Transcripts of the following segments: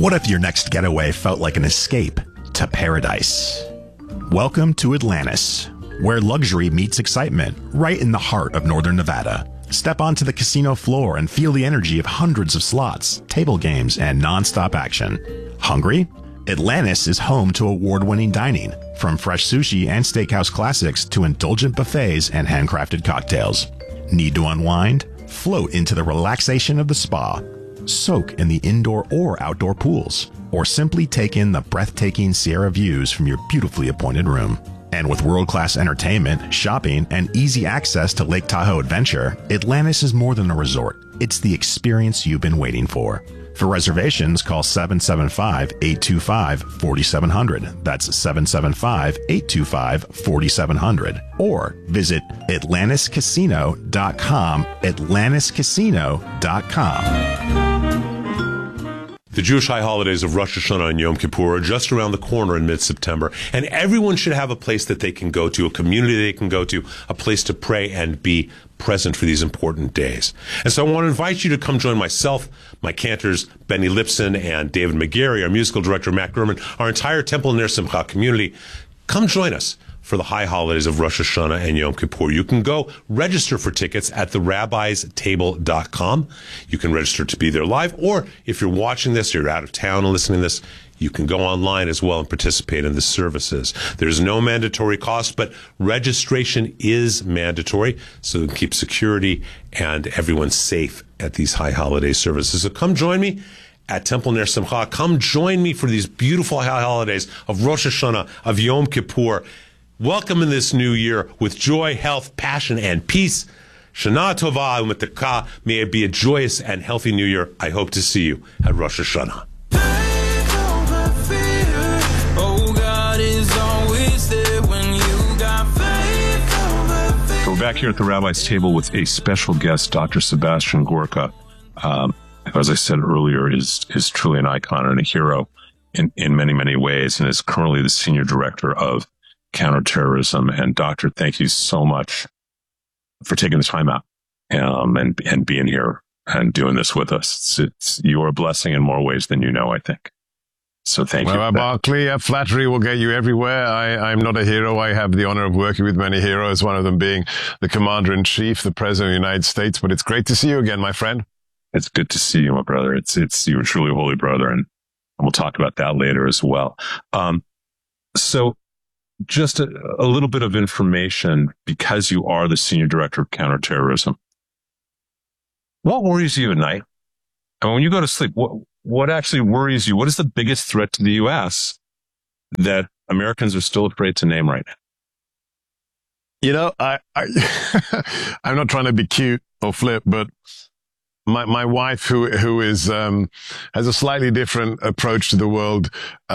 What if your next getaway felt like an escape to paradise? Welcome to Atlantis, where luxury meets excitement, right in the heart of northern Nevada. Step onto the casino floor and feel the energy of hundreds of slots, table games, and non-stop action. Hungry? Atlantis is home to award-winning dining, from fresh sushi and steakhouse classics to indulgent buffets and handcrafted cocktails. Need to unwind? Float into the relaxation of the spa. Soak in the indoor or outdoor pools, or simply take in the breathtaking Sierra views from your beautifully appointed room. And with world-class entertainment, shopping, and easy access to Lake Tahoe Adventure, Atlantis is more than a resort. It's the experience you've been waiting for. For reservations, call 775-825-4700. That's 775-825-4700. Or visit atlantiscasino.com, atlantiscasino.com. The Jewish high holidays of Rosh Hashanah and Yom Kippur are just around the corner in mid-September, and everyone should have a place that they can go to, a community they can go to, a place to pray and be present for these important days. And so I want to invite you to come join myself, my cantors, Benny Lipson and David McGarry, our musical director, Matt Gurman, our entire Temple Ner Simcha community. Come join us for the high holidays of Rosh Hashanah and Yom Kippur. You can go register for tickets at therabbistable.com. You can register to be there live, or if you're watching this, you're out of town and listening to this, you can go online as well and participate in the services. There's no mandatory cost, but registration is mandatory so we can keep security and everyone safe at these high holiday services. So come join me at Temple Ner Simcha. Come join me for these beautiful high holidays of Rosh Hashanah, of Yom Kippur. Welcome in this new year with joy, health, passion, and peace. Shana Tova U'Metaka. May it be a joyous and healthy new year. I hope to see you at Rosh Hashanah. We're back here at the Rabbi's Table with a special guest, Dr. Sebastian Gorka. As I said earlier, is truly an icon and a hero in many, many ways, and is currently the senior director of counterterrorism. And Doctor, thank you so much for taking the time out and being here and doing this with us. You are a blessing in more ways than you know, I think. So thank you. Well, Barclay, flattery will get you everywhere. I'm not a hero. I have the honor of working with many heroes, one of them being the Commander-in-Chief, the President of the United States. But it's great to see you again, my friend. It's good to see you, my brother. You're truly a holy brother, and we'll talk about that later as well. So just a little bit of information, because you are the senior director of counterterrorism. What worries you at night? And when you go to sleep, what actually worries you? What is the biggest threat to the U.S. that Americans are still afraid to name right now? You know, I'm not trying to be cute or flip, but my wife, who is has a slightly different approach to the world,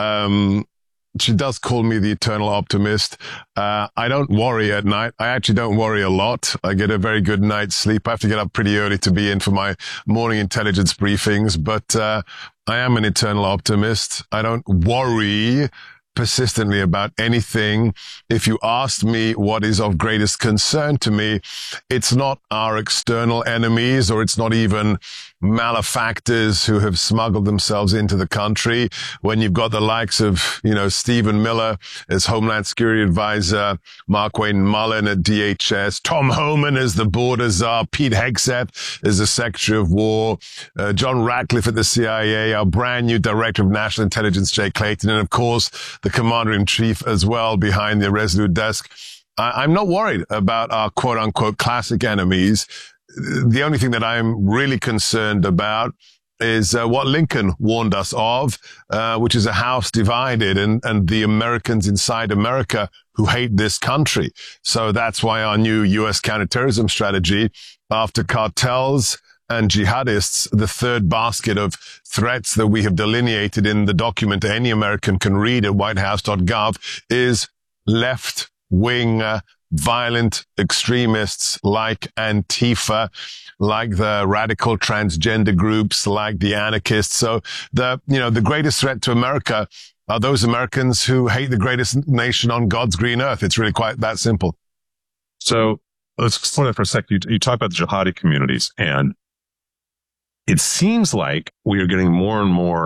she does call me the eternal optimist. I don't worry at night. I actually don't worry a lot. I get a very good night's sleep. I have to get up pretty early to be in for my morning intelligence briefings, but I am an eternal optimist. I don't worry persistently about anything. If you asked me what is of greatest concern to me, it's not our external enemies, or it's not even malefactors who have smuggled themselves into the country. When you've got the likes of, Stephen Miller as Homeland Security Advisor, Mark Wayne Mullen at DHS, Tom Homan as the Border Czar, Pete Hegseth as the Secretary of War, John Ratcliffe at the CIA, our brand new Director of National Intelligence, Jay Clayton, and of course, the Commander-in-Chief as well behind the Irresolute desk. I'm not worried about our quote-unquote classic enemies. The only thing that I'm really concerned about is what Lincoln warned us of, which is a house divided and the Americans inside America who hate this country. So that's why our new U.S. counterterrorism strategy, after cartels and jihadists, the third basket of threats that we have delineated in the document any American can read at whitehouse.gov, is left-wing violent extremists like Antifa, like the radical transgender groups, like the anarchists. So the greatest threat to America are those Americans who hate the greatest nation on God's green earth. It's really quite that simple. So let's explore that for a second. You talk about the jihadi communities, and it seems like we are getting more and more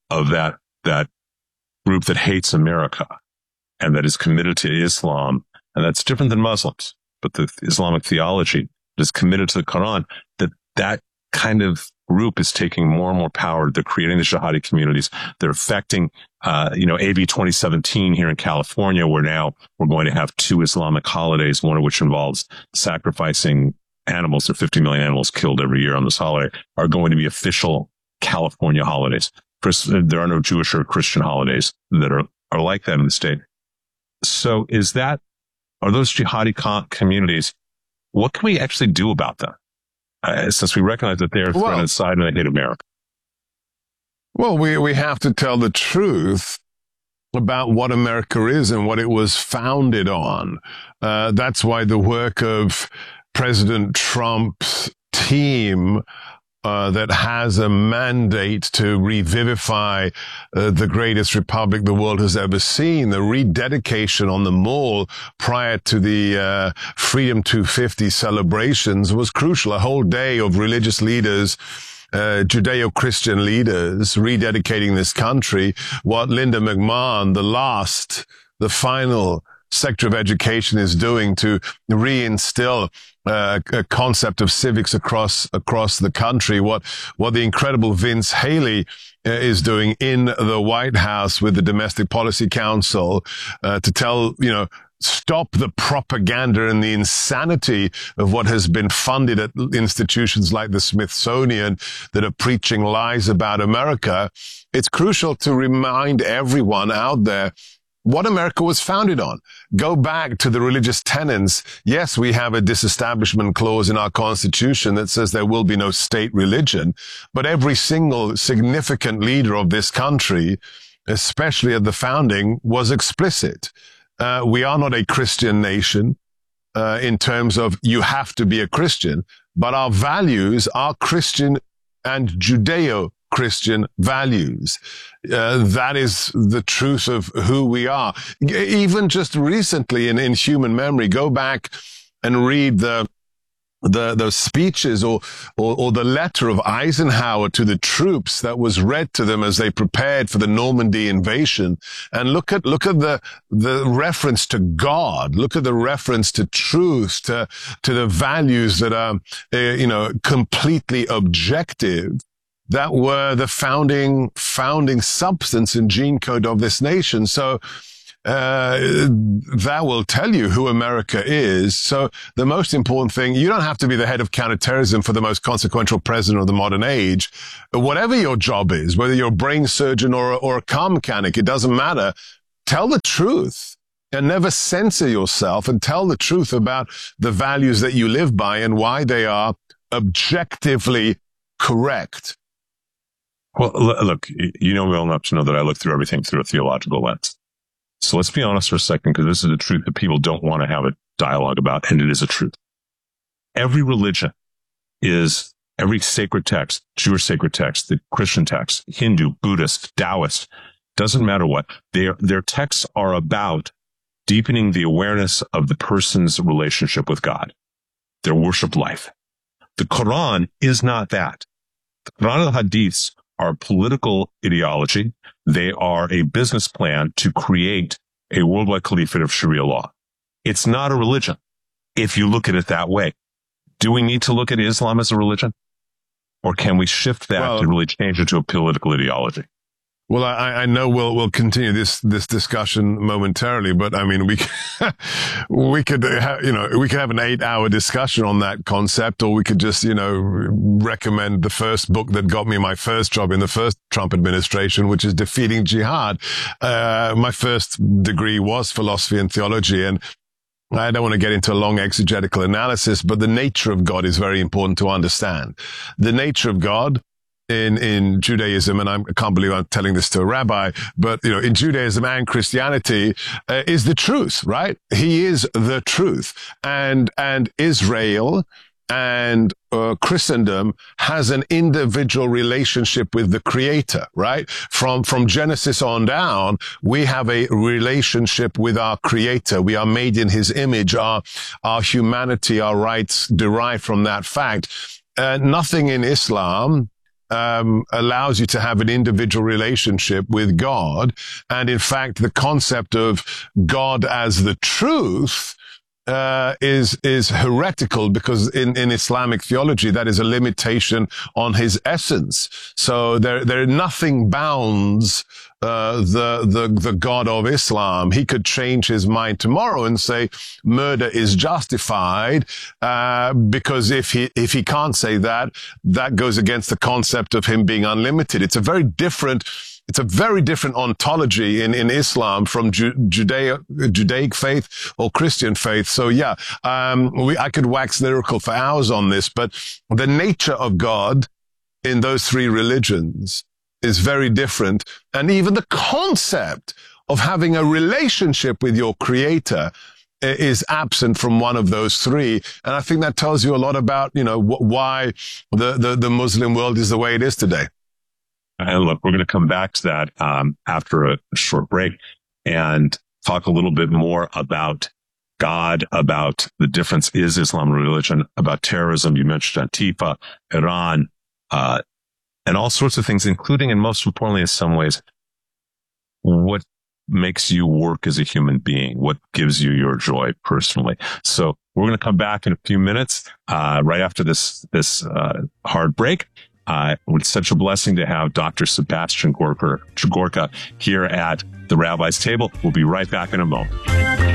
of that group that hates America and that is committed to Islam, and that's different than Muslims, but the Islamic theology that is committed to the Quran, that kind of group is taking more and more power. They're creating the jihadi communities. They're affecting, AB 2017 here in California, where now we're going to have 2 Islamic holidays, one of which involves sacrificing animals. There are 50 million animals killed every year on this holiday, are going to be official California holidays. There are no Jewish or Christian holidays that are like that in the state. So are those jihadi communities, what can we actually do about them? Since we recognize that they're thrown aside and they hate America. Well, we have to tell the truth about what America is and what it was founded on. That's why the work of President Trump's team that has a mandate to revivify the greatest republic the world has ever seen. The rededication on the Mall prior to the Freedom 250 celebrations was crucial. A whole day of religious leaders, Judeo-Christian leaders rededicating this country. What Linda McMahon, the final Secretary of Education, is doing to reinstill a concept of civics across the country. What the incredible Vince Haley is doing in the White House with the Domestic Policy Council to tell, stop the propaganda and the insanity of what has been funded at institutions like the Smithsonian that are preaching lies about America. It's crucial to remind everyone out there what America was founded on. Go back to the religious tenets. Yes, we have a disestablishment clause in our Constitution that says there will be no state religion, but every single significant leader of this country, especially at the founding, was explicit. We are not a Christian nation in terms of you have to be a Christian, but our values are Christian and Judeo-Christian values. That is the truth of who we are. Even just recently in human memory, go back and read the speeches or the letter of Eisenhower to the troops that was read to them as they prepared for the Normandy invasion. And look at the reference to God. Look at the reference to truth, to the values that are, completely objective, that were the founding substance and gene code of this nation. So, that will tell you who America is. So the most important thing, you don't have to be the head of counterterrorism for the most consequential president of the modern age. Whatever your job is, whether you're a brain surgeon or a car mechanic, it doesn't matter. Tell the truth and never censor yourself, and tell the truth about the values that you live by and why they are objectively correct. Well, look, you know me well enough to know that I look through everything through a theological lens. So let's be honest for a second, because this is a truth that people don't want to have a dialogue about, and it is a truth. Every religion is, every sacred text, Jewish sacred text, the Christian text, Hindu, Buddhist, Taoist, doesn't matter what, their texts are about deepening the awareness of the person's relationship with God, their worship life. The Quran is not that. The Quran and the Hadiths are political ideology. They are a business plan to create a worldwide caliphate of Sharia law. It's not a religion, if you look at it that way. Do we need to look at Islam as a religion? Or can we shift that to really change it to a political ideology? Well, I know we'll continue this discussion momentarily, but I mean, we could have an 8-hour discussion on that concept, or we could just, recommend the first book that got me my first job in the first Trump administration, which is Defeating Jihad. My first degree was philosophy and theology, and I don't want to get into a long exegetical analysis, but the nature of God is very important to understand. The nature of God in Judaism, and I can't believe I'm telling this to a rabbi, but, in Judaism and Christianity, is the truth, right? He is the truth. And Israel and Christendom has an individual relationship with the Creator, right? From Genesis on down, we have a relationship with our Creator. We are made in His image. Our humanity, our rights derive from that fact. Nothing in Islam allows you to have an individual relationship with God. And in fact, the concept of God as the truth is heretical, because in Islamic theology, that is a limitation on his essence. So there nothing bounds the God of Islam. He could change his mind tomorrow and say murder is justified, because if he can't say that, that goes against the concept of him being unlimited. It's a very different ontology in Islam from Judaic faith or Christian faith. So yeah, I could wax lyrical for hours on this, but the nature of God in those three religions is very different. And even the concept of having a relationship with your creator is absent from one of those three. And I think that tells you a lot about, why the Muslim world is the way it is today. And look, we're going to come back to that after a short break and talk a little bit more about God, about the difference is Islam religion, about terrorism. You mentioned Antifa, Iran, and all sorts of things, including, and most importantly, in some ways, what makes you work as a human being, what gives you your joy personally. So we're going to come back in a few minutes, right after this hard break. It's such a blessing to have Dr. Sebastian Gorka here at the Rabbi's Table. We'll be right back in a moment.